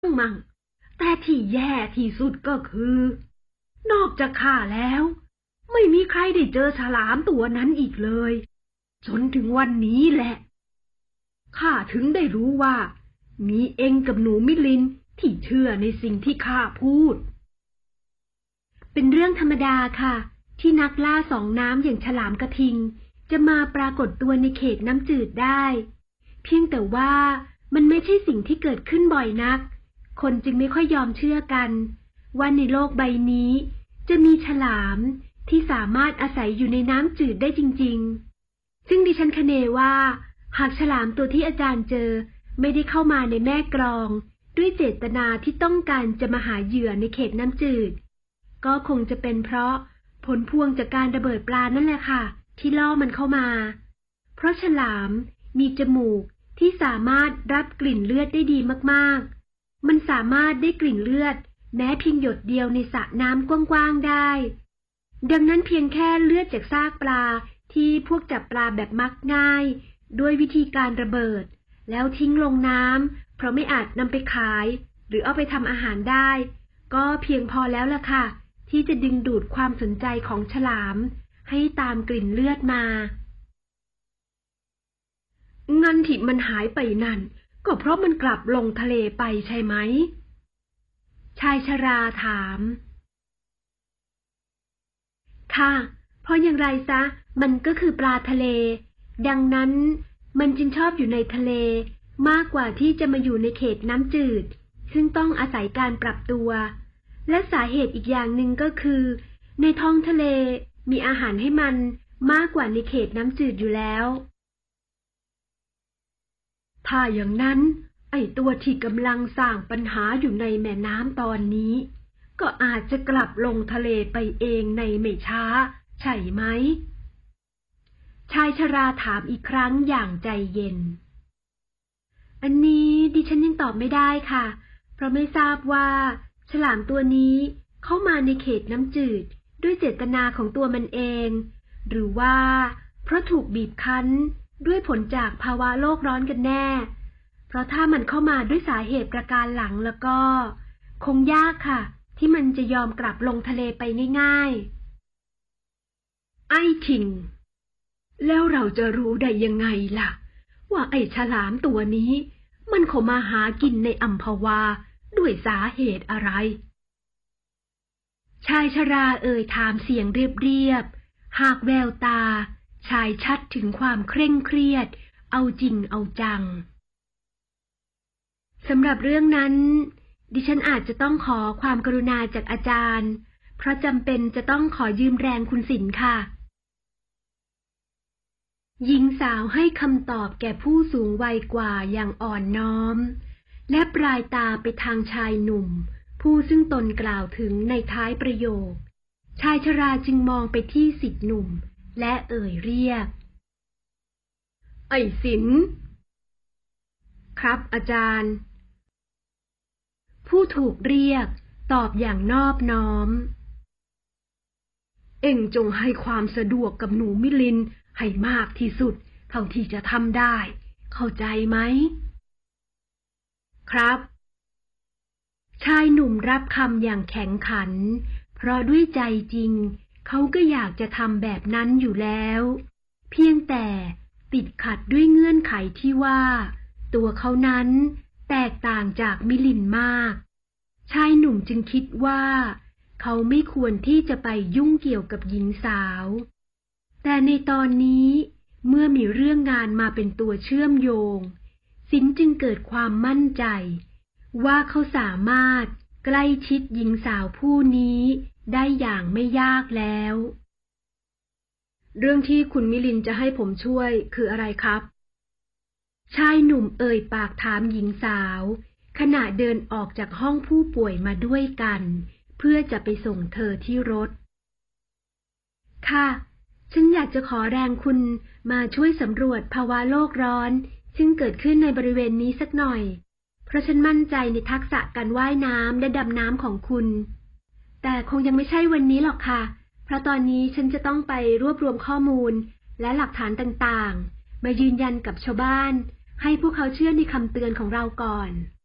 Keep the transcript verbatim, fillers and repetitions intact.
มั่งแต่ที่แย่ที่สุดก็คือนอกจากข้าแล้วไม่มีใครได้เจอฉลามตัวนั้นอีกเลยจนถึงวันนี้แหละข้าถึงได้รู้ว่ามีเองกับหนูมิลินที่เชื่อในสิ่งที่ข้าพูดเป็นเรื่องธรรมดาค่ะที่นักล่าสองน้ำอย่างฉลามกระทิงจะมาปรากฏตัวในเขตน้ำจืดได้เพียงแต่ว่ามันไม่ใช่สิ่งที่เกิดขึ้นบ่อยนักคนจึงไม่ค่อยยอมเชื่อกันว่าในโลกใบนี้จะมีฉลามที่สามารถอาศัยอยู่ในน้ำจืดได้จริงๆซึ่งดิฉันคเนว่าหากฉลามตัวที่อาจารย์เจอไม่ได้เข้ามาในแม่กลองด้วยเจตนาที่ต้องการจะมาหาเหยื่อในเขตน้ำจืดก็คงจะเป็นเพราะผลพวงจากการระเบิดปลานั่นแหละค่ะที่ล่อมันเข้ามาเพราะฉลามมีจมูกที่สามารถรับกลิ่นเลือดได้ดีมากๆมันสามารถได้กลิ่นเลือดแม้เพียงหยดเดียวในสระน้ำกว้างๆได้ดังนั้นเพียงแค่เลือดจากซากปลาที่พวกจับปลาแบบมักง่ายด้วยวิธีการระเบิดแล้วทิ้งลงน้ำเพราะไม่อาจนำไปขายหรือเอาไปทำอาหารได้ก็เพียงพอแล้วล่ะค่ะที่จะดึงดูดความสนใจของฉลามให้ตามกลิ่นเลือดมางั้นที่มันหายไปนั่นก็เพราะมันกลับลงทะเลไปใช่ไหมชายชราถามค่ะเพราะอย่างไรซะมันก็คือปลาทะเลดังนั้นมันจึงชอบอยู่ในทะเลมากกว่าที่จะมาอยู่ในเขตน้ำจืดซึ่งต้องอาศัยการปรับตัวและสาเหตุอีกอย่างหนึ่งก็คือในท้องทะเลมีอาหารให้มันมากกว่าในเขตน้ำจืดอยู่แล้วถ้าอย่างนั้นไอ้ตัวที่กำลังสร้างปัญหาอยู่ในแม่น้ำตอนนี้ก็อาจจะกลับลงทะเลไปเองในไม่ช้าใช่ไหมชายชราถามอีกครั้งอย่างใจเย็นอันนี้ดิฉันยังตอบไม่ได้ค่ะเพราะไม่ทราบว่าฉลามตัวนี้เข้ามาในเขตน้ำจืดด้วยเจตนาของตัวมันเองหรือว่าเพราะถูกบีบคั้นด้วยผลจากภาวะโลกร้อนกันแน่เพราะถ้ามันเข้ามาด้วยสาเหตุประการหลังแล้วก็คงยากค่ะที่มันจะยอมกลับลงทะเลไปง่ายๆไอ้ทิงแล้วเราจะรู้ได้ยังไงล่ะว่าไอ้ฉลามตัวนี้มันเข้ามาหากินในอัมพวาด้วยสาเหตุอะไรชายชราเอ่ยถามเสียงเรียบๆหากแววตาชายชัดถึงความเคร่งเครียดเอาจริงเอาจังสำหรับเรื่องนั้นดิฉันอาจจะต้องขอความกรุณาจากอาจารย์เพราะจำเป็นจะต้องขอยืมแรงคุณศิลป์ค่ะหญิงสาวให้คำตอบแก่ผู้สูงวัยกว่าอย่างอ่อนน้อมและปลายตาไปทางชายหนุ่มผู้ซึ่งตนกล่าวถึงในท้ายประโยคชายชราจึงมองไปที่ศิษย์หนุ่มและเอ่ยเรียกไอ้ศิลป์ครับอาจารย์ผู้ถูกเรียกตอบอย่างนอบน้อมเอ็งจงให้ความสะดวกกับหนูมิลินให้มากที่สุดเท่าที่จะทำได้เข้าใจไหมครับชายหนุ่มรับคำอย่างแข็งขันเพราะด้วยใจจริงเขาก็อยากจะทำแบบนั้นอยู่แล้วเพียงแต่ติดขัดด้วยเงื่อนไขที่ว่าตัวเขานั้นแตกต่างจากมิลินมากชายหนุ่มจึงคิดว่าเขาไม่ควรที่จะไปยุ่งเกี่ยวกับหญิงสาวแต่ในตอนนี้เมื่อมีเรื่องงานมาเป็นตัวเชื่อมโยงศิลป์จึงเกิดความมั่นใจว่าเขาสามารถใกล้ชิดหญิงสาวผู้นี้ได้อย่างไม่ยากแล้วเรื่องที่คุณมิลินจะให้ผมช่วยคืออะไรครับชายหนุ่มเอ่ยปากถามหญิงสาวขณะเดินออกจากห้องผู้ป่วยมาด้วยกันเพื่อจะไปส่งเธอที่รถค่ะฉันอยากจะขอแรงคุณมาช่วยสำรวจภาวะโลกร้อนซึ่งเกิดขึ้นในบริเวณนี้สักหน่อยเพราะฉันมั่นใจในทักษะการว่ายน้ำและดำน้ำของคุณแต่คงยังไม่ใช่วันนี้หรอกค่ะเพราะตอนนี้ฉันจะต้องไปรวบรวมข้อมูลและหลักฐานต่างๆมายืนยันกับชาวบ้านให้พวกเขาเชื่อในคำเตือนของเราก่อน